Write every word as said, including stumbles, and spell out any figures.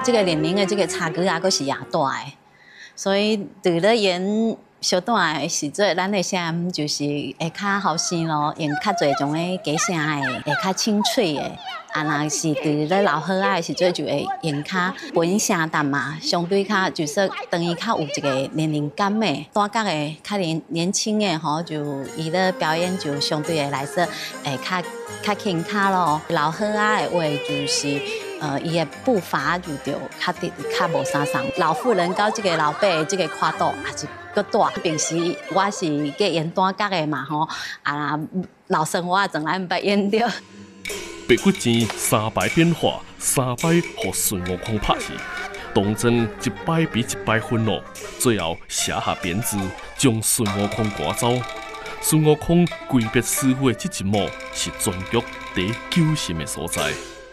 这个年龄的这个差距啊，阁是也大的，所以伫咧演小段的时阵，咱的声音就是会较后生咯，用较侪种的假声的，会较清脆的。啊，若是伫咧老好仔的时阵，就会用较本声淡嘛，相对较就是等于较有一个年龄感的，大角的较年年轻的吼，就伊咧表演就相对的来说，会较较轻巧咯。老好仔的话就是。呃，伊的步伐就着较直，较无啥送。老妇人到这个老爸的这个跨度也是搁大。平时我是给演单角的嘛吼，啊老生活从来毋捌演着。 白骨精三摆变化，三摆互孙悟空拍去，当真一摆比一摆愤怒，最后写下鞭子将孙悟空赶走。孙悟空跪别师傅的这一幕是全剧第九心的所在。